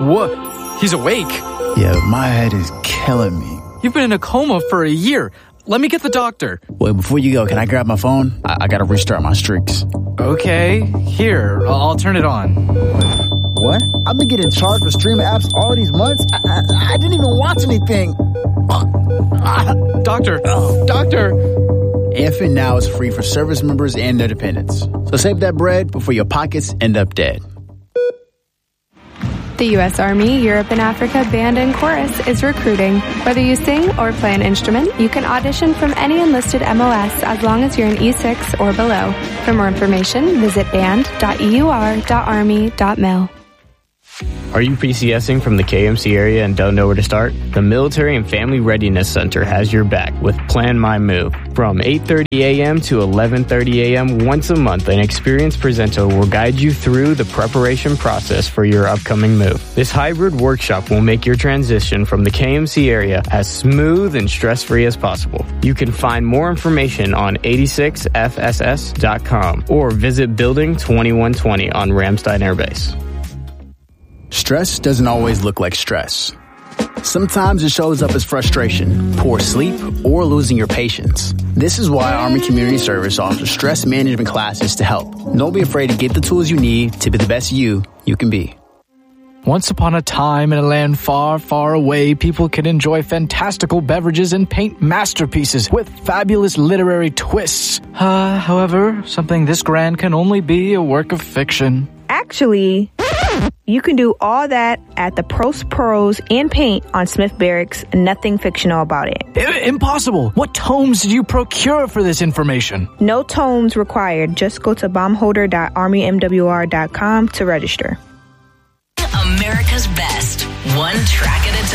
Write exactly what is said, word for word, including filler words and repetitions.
What? He's awake? Yeah, my head is killing me. You've been in a coma for a year. Let me get the doctor. Wait, before you go, can I grab my phone? I, I gotta restart my streaks. Okay, here, I'll turn it on. What? I've been getting charged for streaming apps all these months. I, I, I didn't even watch anything. Doctor, doctor. Amphin Now is free for service members and their dependents. So save that bread before your pockets end up dead. The U S Army Europe and Africa Band and Chorus is recruiting. Whether you sing or play an instrument, you can audition from any enlisted M O S as long as you're an E six or below. For more information, visit band dot e u r dot army dot mil. Are you PCSing from the K M C area and don't know where to start? The Military and Family Readiness Center has your back with Plan My Move. From eight thirty a.m. to eleven thirty a.m. once a month, an experienced presenter will guide you through the preparation process for your upcoming move. This hybrid workshop will make your transition from the K M C area as smooth and stress-free as possible. You can find more information on eighty-six f s s dot com or visit Building twenty-one twenty on Ramstein Air Base. Stress doesn't always look like stress. Sometimes it shows up as frustration, poor sleep, or losing your patience. This is why Army Community Service offers stress management classes to help. Don't be afraid to get the tools you need to be the best you you can be. Once upon a time in a land far, far away, people could enjoy fantastical beverages and paint masterpieces with fabulous literary twists. Uh, however, something this grand can only be a work of fiction. Actually, you can do all that at the Pros Pros and Paint on Smith Barracks. Nothing fictional about it. I- impossible! What tomes did you procure for this information? No tomes required. Just go to bombholder dot army m w r dot com to register. America's best, one track at a time.